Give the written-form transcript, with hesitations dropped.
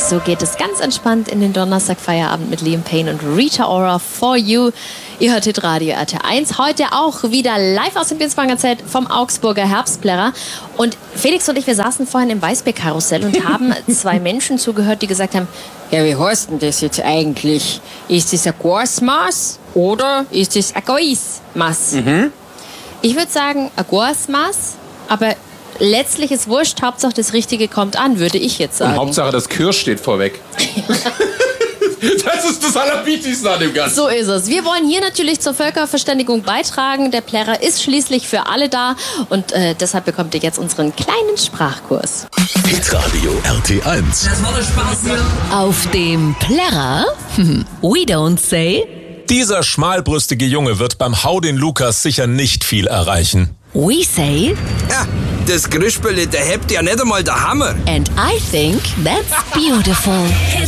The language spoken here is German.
So geht es ganz entspannt in den Donnerstagfeierabend mit Liam Payne und Rita Ora for You. Ihr hört Hitradio RT1. Heute auch wieder live aus dem Binswanger Zelt vom Augsburger Herbstplärrer. Und Felix und ich, wir saßen vorhin im Weißbierkarussell und haben zwei Menschen zugehört, die gesagt haben, ja, wie heißt denn das jetzt eigentlich? Ist das ein Gasmaß oder ist das ein Geissmaß? Ich würde sagen, ein Gasmaß, aber letztlich ist wurscht, Hauptsache das Richtige kommt an, würde ich jetzt sagen. Und Hauptsache das Kirsch steht vorweg. Das ist das Allerwichtigste an dem Ganzen. So ist es. Wir wollen hier natürlich zur Völkerverständigung beitragen. Der Plärrer ist schließlich für alle da und deshalb bekommt ihr jetzt unseren kleinen Sprachkurs. Hitradio RT1. Das war der Spaß hier. Auf dem Plärrer, we don't say. Dieser schmalbrüstige Junge wird beim Hau den Lukas sicher nicht viel erreichen. We say, Ja, das Grischbülle, der hebt ja nicht einmal der Hammer. and I think that's beautiful.